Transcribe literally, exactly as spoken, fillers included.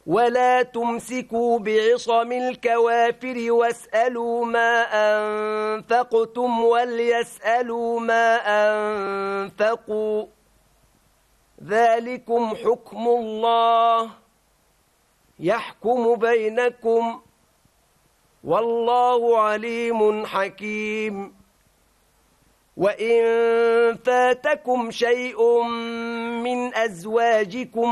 ولا تمسكوا بعصم الكوافر واسألوا ما أنفقتم وليسألوا ما أنفقوا ذلكم حكم الله يحكم بينكم والله عليم حكيم. وإن فاتكم شيء من أزواجكم